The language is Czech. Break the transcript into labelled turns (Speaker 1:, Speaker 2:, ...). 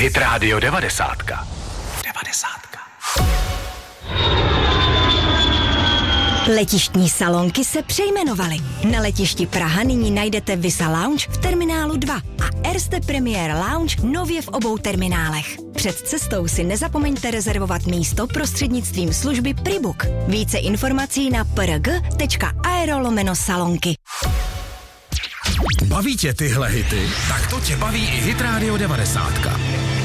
Speaker 1: Hit Radio 90.
Speaker 2: Letištní salonky se přejmenovaly. Na letišti Praha nyní najdete Visa Lounge v terminálu 2 a Erste Premier Lounge nově v obou terminálech. Před cestou si nezapomeňte rezervovat místo prostřednictvím služby Pribook. Více informací na prg.aero/salonky.
Speaker 3: Baví tě tyhle hity? Tak to tě baví i Hit Radio 90.